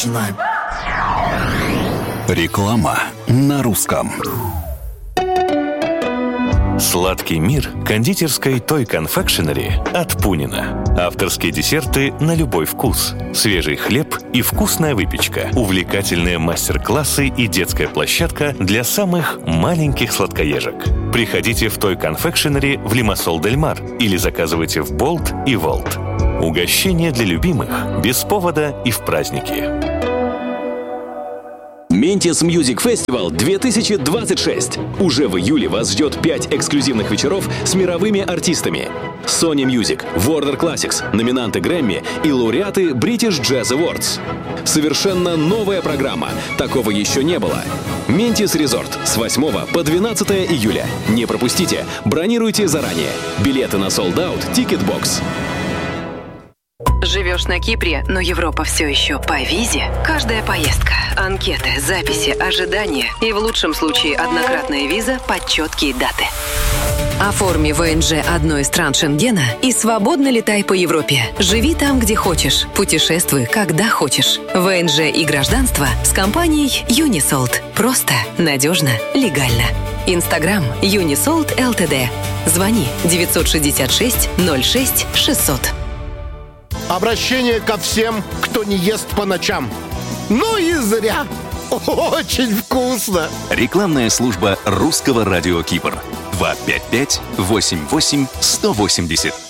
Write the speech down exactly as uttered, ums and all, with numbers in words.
начинаем. Реклама на русском. Сладкий мир кондитерской Toy Confectionery от Пунина. Авторские десерты на любой вкус. Свежий хлеб и вкусная выпечка. Увлекательные мастер-классы и детская площадка для самых маленьких сладкоежек. Приходите в Toy Confectionery в Лимассол Дель Мар или заказывайте в Болт и Волт. Угощение для любимых без повода и в праздники. Mentis Music Festival две тысячи двадцать шесть. Уже в июле вас ждет пять эксклюзивных вечеров с мировыми артистами. Sony Music, Warner Classics, номинанты Грэмми и лауреаты British Jazz Awards. Совершенно новая программа. Такого еще не было. Mentis Resort с восьмого по двенадцатое июля. Не пропустите. Бронируйте заранее. Билеты на Sold Out Ticketbox. Живешь на Кипре, но Европа все еще по визе? Каждая поездка, анкеты, записи, ожидания и в лучшем случае однократная виза под четкие даты. Оформи ВНЖ одной из стран Шенгена и свободно летай по Европе. Живи там, где хочешь. Путешествуй, когда хочешь. ВНЖ и гражданство с компанией Unisold. Просто, надежно, легально. Инстаграм Unisold ЛТД. Звони девятьсот шестьдесят шесть ноль шесть шестьсот. Обращение ко всем, кто не ест по ночам. Ну и зря. Очень вкусно. Рекламная служба Русского радио Кипр. два пять пять восемь восемь сто восемьдесят.